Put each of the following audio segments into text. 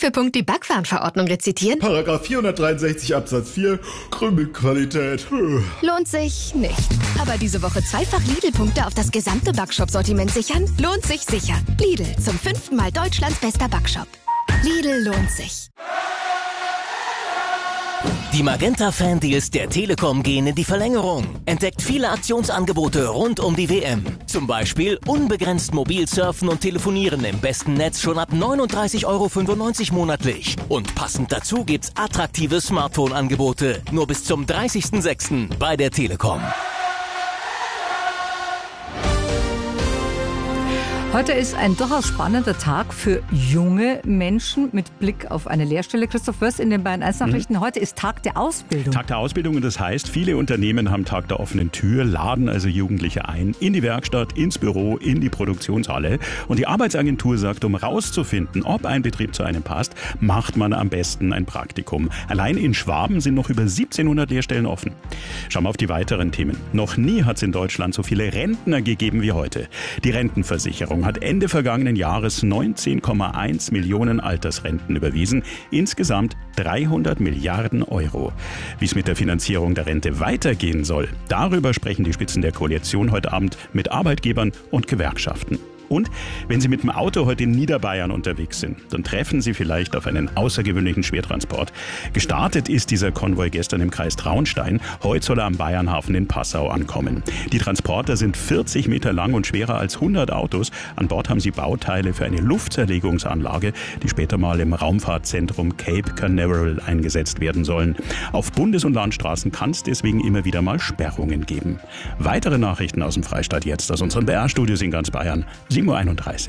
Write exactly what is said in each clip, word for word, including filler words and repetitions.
für Punkt die Backwarenverordnung rezitieren? Paragraph vierhundertdreiundsechzig Absatz vier, Krümelqualität. Lohnt sich nicht. Aber diese Woche zweifach Lidl-Punkte auf das gesamte Backshop-Sortiment sichern? Lohnt sich sicher. Lidl, zum fünften Mal Deutschlands bester Backshop. Lidl lohnt sich. Die Magenta-Fan-Deals der Telekom gehen in die Verlängerung. Entdeckt viele Aktionsangebote rund um die W M. Zum Beispiel unbegrenzt mobil surfen und telefonieren im besten Netz schon ab neununddreißig Euro fünfundneunzig monatlich. Und passend dazu gibt's attraktive Smartphone-Angebote. Nur bis zum dreißigsten sechsten bei der Telekom. Heute ist ein durchaus spannender Tag für junge Menschen mit Blick auf eine Lehrstelle. Christoph Wörs in den Bayern eins Nachrichten. Mhm. Heute ist Tag der Ausbildung. Tag der Ausbildung und das heißt, viele Unternehmen haben Tag der offenen Tür, laden also Jugendliche ein in die Werkstatt, ins Büro, in die Produktionshalle. Und die Arbeitsagentur sagt, um rauszufinden, ob ein Betrieb zu einem passt, macht man am besten ein Praktikum. Allein in Schwaben sind noch über siebzehnhundert Lehrstellen offen. Schauen wir auf die weiteren Themen. Noch nie hat es in Deutschland so viele Rentner gegeben wie heute. Die Rentenversicherung hat Ende vergangenen Jahres neunzehn Komma eins Millionen Altersrenten überwiesen. Insgesamt dreihundert Milliarden Euro. Wie es mit der Finanzierung der Rente weitergehen soll, darüber sprechen die Spitzen der Koalition heute Abend mit Arbeitgebern und Gewerkschaften. Und wenn Sie mit dem Auto heute in Niederbayern unterwegs sind, dann treffen Sie vielleicht auf einen außergewöhnlichen Schwertransport. Gestartet ist dieser Konvoi gestern im Kreis Traunstein. Heute soll er am Bayernhafen in Passau ankommen. Die Transporter sind vierzig Meter lang und schwerer als hundert Autos. An Bord haben sie Bauteile für eine Luftzerlegungsanlage, die später mal im Raumfahrtzentrum Cape Canaveral eingesetzt werden sollen. Auf Bundes- und Landstraßen kann es deswegen immer wieder mal Sperrungen geben. Weitere Nachrichten aus dem Freistaat jetzt aus unseren B R-Studios in ganz Bayern. sieben Uhr einunddreißig.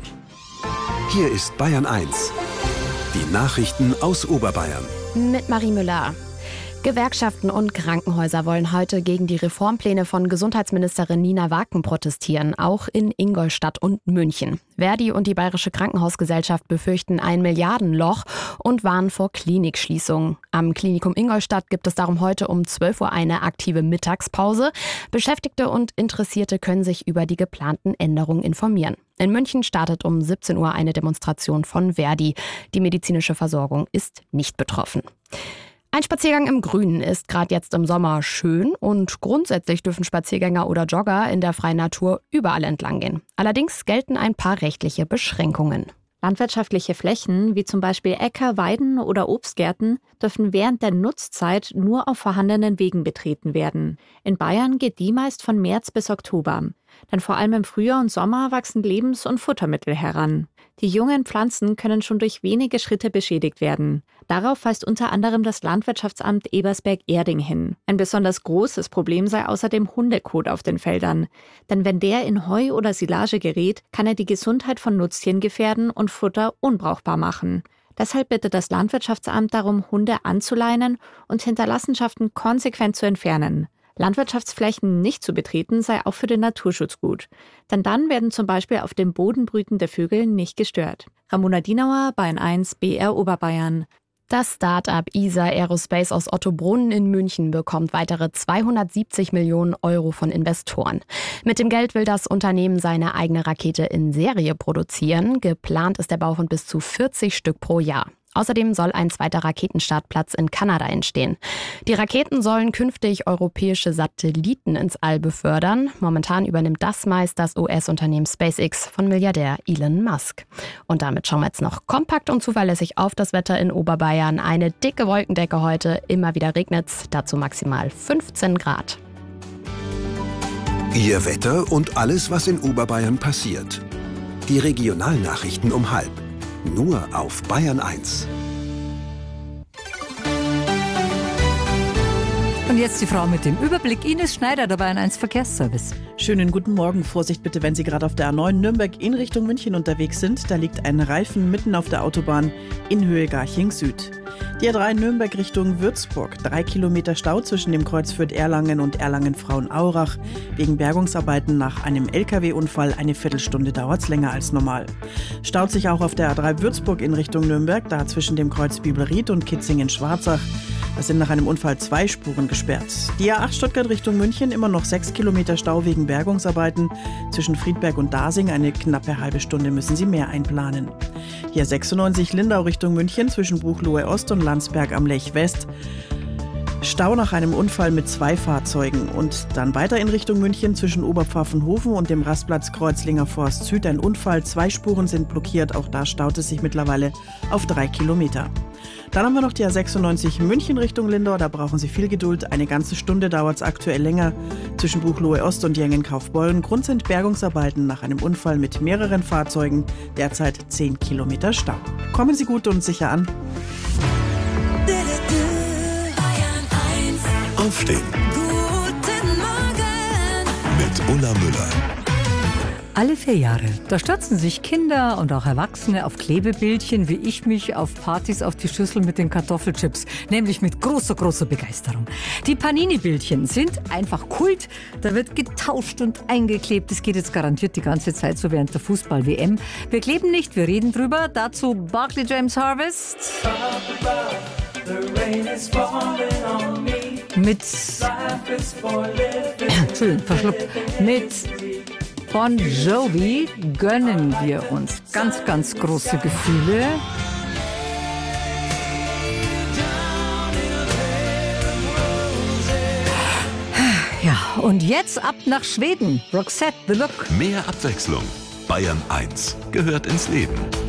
Hier ist Bayern eins. Die Nachrichten aus Oberbayern. Mit Marie Müller. Gewerkschaften und Krankenhäuser wollen heute gegen die Reformpläne von Gesundheitsministerin Nina Waken protestieren, auch in Ingolstadt und München. Verdi und die Bayerische Krankenhausgesellschaft befürchten ein Milliardenloch und warnen vor Klinikschließungen. Am Klinikum Ingolstadt gibt es darum heute um zwölf Uhr eine aktive Mittagspause. Beschäftigte und Interessierte können sich über die geplanten Änderungen informieren. In München startet um siebzehn Uhr eine Demonstration von Verdi. Die medizinische Versorgung ist nicht betroffen. Ein Spaziergang im Grünen ist gerade jetzt im Sommer schön und grundsätzlich dürfen Spaziergänger oder Jogger in der freien Natur überall entlang gehen. Allerdings gelten ein paar rechtliche Beschränkungen. Landwirtschaftliche Flächen, wie zum Beispiel Äcker, Weiden oder Obstgärten, dürfen während der Nutzzeit nur auf vorhandenen Wegen betreten werden. In Bayern geht die meist von März bis Oktober. Denn vor allem im Frühjahr und Sommer wachsen Lebens- und Futtermittel heran. Die jungen Pflanzen können schon durch wenige Schritte beschädigt werden. Darauf weist unter anderem das Landwirtschaftsamt Ebersberg-Erding hin. Ein besonders großes Problem sei außerdem Hundekot auf den Feldern. Denn wenn der in Heu oder Silage gerät, kann er die Gesundheit von Nutztieren gefährden und Futter unbrauchbar machen. Deshalb bittet das Landwirtschaftsamt darum, Hunde anzuleinen und Hinterlassenschaften konsequent zu entfernen. Landwirtschaftsflächen nicht zu betreten sei auch für den Naturschutz gut. Denn dann werden zum Beispiel auf dem Boden brütende Vögel nicht gestört. Ramona Dienauer, Bayern eins, B R Oberbayern. Das Start-up E S A Aerospace aus Ottobrunn in München bekommt weitere zweihundertsiebzig Millionen Euro von Investoren. Mit dem Geld will das Unternehmen seine eigene Rakete in Serie produzieren. Geplant ist der Bau von bis zu vierzig Stück pro Jahr. Außerdem soll ein zweiter Raketenstartplatz in Kanada entstehen. Die Raketen sollen künftig europäische Satelliten ins All befördern. Momentan übernimmt das meist das U S-Unternehmen SpaceX von Milliardär Elon Musk. Und damit schauen wir jetzt noch kompakt und zuverlässig auf das Wetter in Oberbayern. Eine dicke Wolkendecke heute, immer wieder regnet's, dazu maximal fünfzehn Grad. Ihr Wetter und alles, was in Oberbayern passiert. Die Regionalnachrichten um halb. Nur auf Bayern eins. Und jetzt die Frau mit dem Überblick. Ines Schneider, der Bayern eins Verkehrsservice. Schönen guten Morgen. Vorsicht bitte, wenn Sie gerade auf der A neun Nürnberg in Richtung München unterwegs sind. Da liegt ein Reifen mitten auf der Autobahn in Höhe Garching Süd. Die A drei Nürnberg Richtung Würzburg. Drei Kilometer Stau zwischen dem Kreuz Fürth-Erlangen und Erlangen-Frauenaurach. Wegen Bergungsarbeiten nach einem L K W-Unfall eine Viertelstunde dauert's länger als normal. Staut sich auch auf der A drei Würzburg in Richtung Nürnberg, da zwischen dem Kreuz Bibelried und Kitzingen-Schwarzach. Da sind nach einem Unfall zwei Spuren gesperrt. Die A acht Stuttgart Richtung München, immer noch sechs Kilometer Stau wegen Bergungsarbeiten. Zwischen Friedberg und Dasing eine knappe halbe Stunde müssen Sie mehr einplanen. Die A sechsundneunzig Lindau Richtung München zwischen Buchloe Ost und Landsberg am Lech West. Stau nach einem Unfall mit zwei Fahrzeugen. Und dann weiter in Richtung München zwischen Oberpfaffenhofen und dem Rastplatz Kreuzlinger Forst Süd ein Unfall. Zwei Spuren sind blockiert, auch da staut es sich mittlerweile auf drei Kilometer. Dann haben wir noch die A sechsundneunzig München Richtung Lindau, da brauchen Sie viel Geduld. Eine ganze Stunde dauert es aktuell länger zwischen Buchloe Ost und Jengen-Kaufbeuren. Grund sind Bergungsarbeiten nach einem Unfall mit mehreren Fahrzeugen, derzeit zehn Kilometer Stau. Kommen Sie gut und sicher an. Aufstehen. Guten Morgen mit Ulla Müller. Alle vier Jahre, da stürzen sich Kinder und auch Erwachsene auf Klebebildchen, wie ich mich auf Partys auf die Schüssel mit den Kartoffelchips, nämlich mit großer, großer Begeisterung. Die Panini-Bildchen sind einfach Kult, da wird getauscht und eingeklebt. Das geht jetzt garantiert die ganze Zeit so während der Fußball-W M. Wir kleben nicht, wir reden drüber. Dazu Barclay James Harvest. Mit Entschuldigung, verschluckt. Mit Bon Jovi gönnen wir uns ganz, ganz große Gefühle. Ja, und jetzt ab nach Schweden. Roxette, The Look. Mehr Abwechslung. Bayern eins gehört ins Leben.